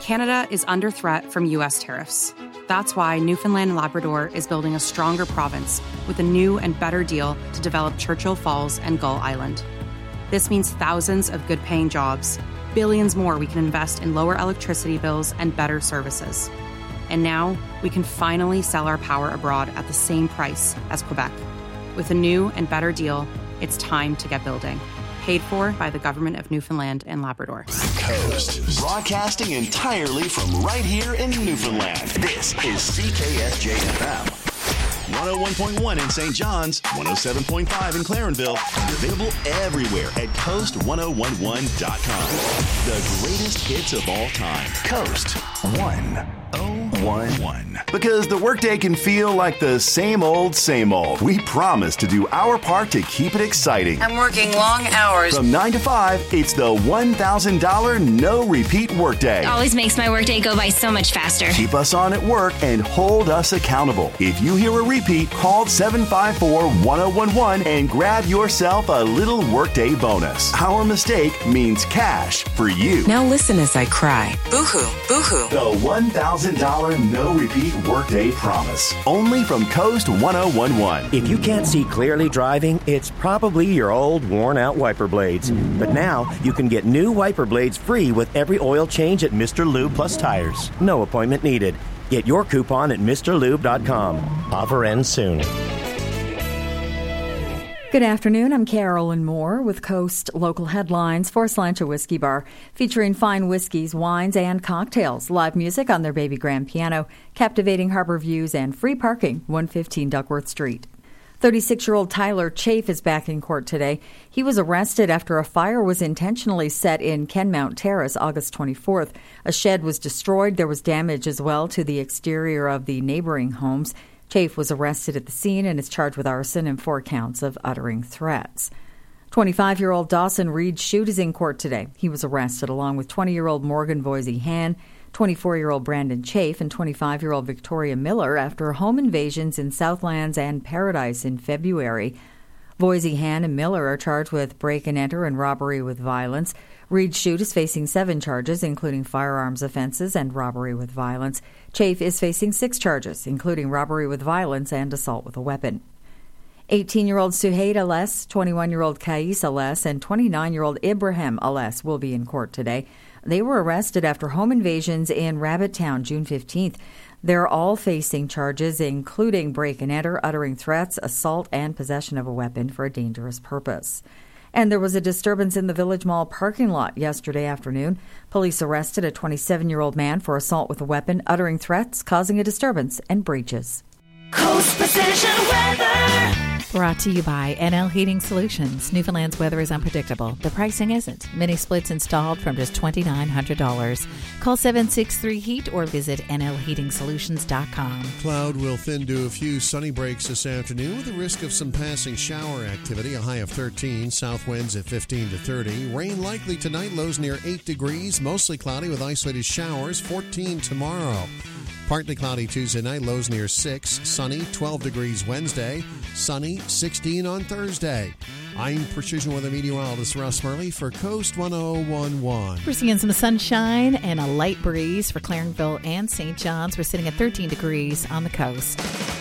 Canada is under threat from U.S. tariffs. That's why Newfoundland and Labrador is building a stronger province with a new and better deal to develop Churchill Falls and Gull Island. This means thousands of good-paying jobs, billions more we can invest in lower electricity bills and better services. And now we can finally sell our power abroad at the same price as Quebec. With a new and better deal, it's time to get building. Paid for by the Government of Newfoundland and Labrador. Coast. Broadcasting entirely from right here in Newfoundland. This is CKSJ-FM. 101.1 in St. John's, 107.5 in Clarenville, and available everywhere at Coast1011.com. The greatest hits of all time. Coast 101. Because the workday can feel like the same old, we promise to do our part to keep it exciting. I'm working long hours. From 9 to 5, it's the $1,000 no repeat workday. It always makes my workday go by so much faster. Keep us on at work and hold us accountable. If you hear a repeat, call 754-1011 and grab yourself a little workday bonus. Our mistake means cash for you. Now listen as I cry. Boo-hoo, boo-hoo. The $1,000 no repeat workday promise. Only from Coast 1011. If you can't see clearly driving, it's probably your old worn-out wiper blades. But now you can get new wiper blades free with every oil change at Mr. Lube Plus Tires. No appointment needed. Get your coupon at MrLube.com. Offer ends soon. Good afternoon. I'm Carolyn Moore with Coast Local Headlines for Slancha Whiskey Bar, featuring fine whiskeys, wines, and cocktails, live music on their baby grand piano, captivating harbor views, and free parking, 115 Duckworth Street. 36-year-old Tyler Chafe is back in court today. He was arrested after a fire was intentionally set in Kenmount Terrace August 24th. A shed was destroyed. There was damage as well to the exterior of the neighboring homes. Chafe was arrested at the scene and is charged with arson and 4 counts of uttering threats. 25-year-old Dawson Reed Shute is in court today. He was arrested along with 20-year-old Morgan Voisey Han, 24-year-old Brandon Chafe, and 25-year-old Victoria Miller after home invasions in Southlands and Paradise in February. Voisey Han and Miller are charged with break-and-enter and robbery with violence. Reed Shute is facing 7 charges, including firearms offenses and robbery with violence. Chafe is facing 6 charges, including robbery with violence and assault with a weapon. 18-year-old Suhaid Ales, 21-year-old Kais Ales, and 29-year-old Ibrahim Ales will be in court today. They were arrested after home invasions in Rabbit Town June 15th. They're all facing charges including break-and-enter, uttering threats, assault, and possession of a weapon for a dangerous purpose. And there was a disturbance in the Village Mall parking lot yesterday afternoon. Police arrested a 27-year-old man for assault with a weapon, uttering threats, causing a disturbance, and breaches. Coast Precision Weather. Brought to you by NL Heating Solutions. Newfoundland's weather is unpredictable. The pricing isn't. Mini splits installed from just $2,900. Call 763-HEAT or visit nlheatingsolutions.com. Cloud will thin to a few sunny breaks this afternoon with a risk of some passing shower activity. A high of 13. South winds at 15 to 30. Rain likely tonight. Lows near 8 degrees. Mostly cloudy with isolated showers. 14 tomorrow. Partly cloudy Tuesday night, lows near 6. Sunny, 12 degrees Wednesday. Sunny, 16 on Thursday. I'm Precision Weather Meteorologist Russ Murley for Coast 1011. We're seeing some sunshine and a light breeze for Clarenville and St. John's. We're sitting at 13 degrees on the coast.